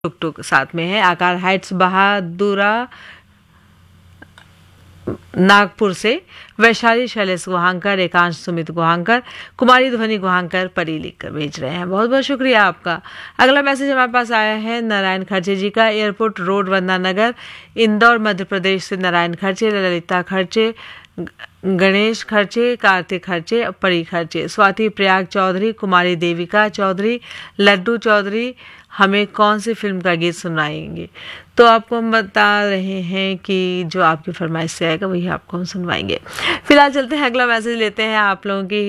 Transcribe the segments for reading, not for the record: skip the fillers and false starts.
टुक टुक साथ में है। आकार हाइट्स बहादुरा नागपुर से, वैशाली शैलेश गुहांकर, एकांश सुमित गुहांकर, कुमारी ध्वनि गुहांकर परी लिखकर भेज रहे हैं। बहुत बहुत शुक्रिया आपका। अगला मैसेज हमारे पास आया है नारायण खर्चे जी का। एयरपोर्ट रोड, वंदना नगर, इंदौर मध्य प्रदेश से नारायण खर्चे, ललिता खर्चे, गणेश खर्चे, कार्तिक खर्चे, परी खर्चे, स्वाति प्रयाग चौधरी, कुमारी देविका चौधरी, लड्डू चौधरी हमें कौन सी फिल्म का गीत सुनाएंगे? तो आपको हम बता रहे हैं कि जो आपकी फरमाइश से आएगा वही आपको हम सुनवाएंगे। फिलहाल चलते हैं, अगला मैसेज लेते हैं आप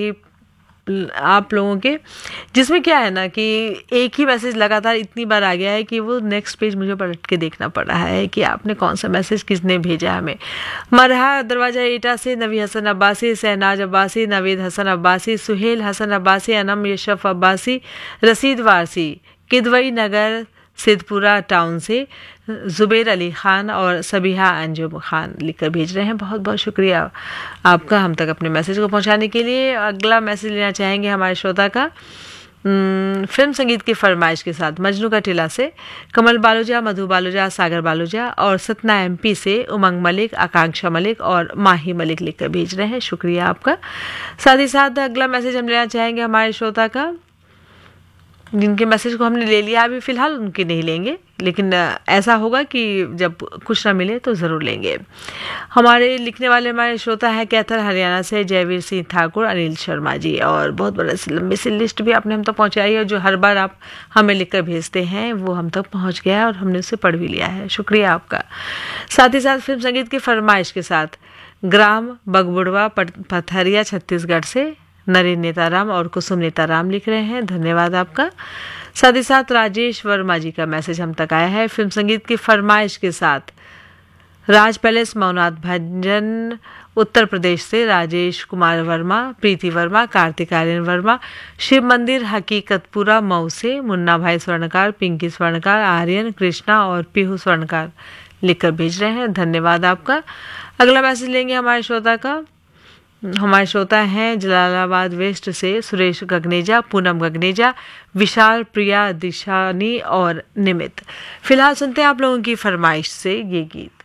लोगों के जिसमें क्या है ना कि एक ही मैसेज लगातार इतनी बार आ गया है कि वो नेक्स्ट पेज मुझे पलट के देखना पड़ रहा है कि आपने कौन सा मैसेज किसने भेजा हमें। मरहा दरवाजा एटा से नवी हसन अब्बासी, शहनाज अब्बासी, नवीद हसन अब्बासी, सुहेल हसन अब्बासी, अनम यशफ अब्बासी, रसीद वारसी, किदवई नगर सिद्धपुरा टाउन से, जुबैर अली खान और सबिहा अंजुम खान लिखकर भेज रहे हैं। बहुत बहुत शुक्रिया आपका हम तक अपने मैसेज को पहुंचाने के लिए। अगला मैसेज लेना चाहेंगे हमारे श्रोता का फिल्म संगीत की फरमाइश के साथ। मजनू का टीला से कमल बालूजा, मधु बालूजा, सागर बालूजा और सतना MP से उमंग मलिक, आकांक्षा मलिक और माही मलिक लिखकर भेज रहे हैं। शुक्रिया आपका। साथ ही साथ अगला मैसेज हम लेना चाहेंगे हमारे श्रोता का जिनके मैसेज को हमने ले लिया, अभी फ़िलहाल उनके नहीं लेंगे, लेकिन ऐसा होगा कि जब कुछ ना मिले तो ज़रूर लेंगे। हमारे लिखने वाले हमारे श्रोता है कैथर हरियाणा से जयवीर सिंह ठाकुर, अनिल शर्मा जी। और बहुत बड़ा लंबी सी लिस्ट भी आपने हम तक पहुँचाई है। जो हर बार आप हमें लिखकर भेजते हैं वो हम तक पहुँच गया है और हमने उसे पढ़ भी लिया है। शुक्रिया आपका। साथ ही साथ फिल्म संगीत की फरमाइश के साथ ग्राम बगबुड़वा पथरिया छत्तीसगढ़ से नरेन नेताराम और कुसुम नेताराम लिख रहे हैं। धन्यवाद आपका। साथ ही साथ राजेश वर्मा जी का मैसेज हम तक आया है फिल्म संगीत की फरमाइश के साथ। राज पैलेस मौनाथ भंजन उत्तर प्रदेश से राजेश कुमार वर्मा, प्रीति वर्मा, कार्तिक आर्यन वर्मा, शिव मंदिर हकीकतपुरा मऊ से मुन्ना भाई स्वर्णकार, पिंकी स्वर्णकार, आर्यन, कृष्णा और पीहू स्वर्णकार लिखकर भेज रहे हैं। धन्यवाद आपका। अगला मैसेज लेंगे हमारे श्रोता का। हमारे श्रोता हैं जलालाबाद वेस्ट से सुरेश गगनेजा, पूनम गगनेजा, विशाल, प्रिया, दिशानी और निमित। फिलहाल सुनते हैं आप लोगों की फरमाइश से ये गीत।